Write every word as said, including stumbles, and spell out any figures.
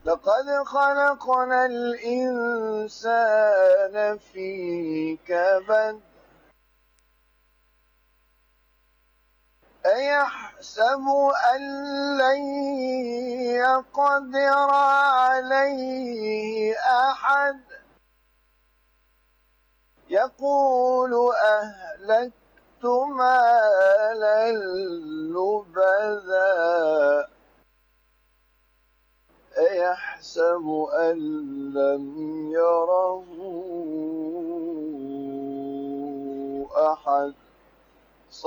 لقد خلقنا الإنسان في كبد أيحسب أن لن يقدر عليه أحد يقول أهلكت مالا لبدا أيحسب أن لم يره أحد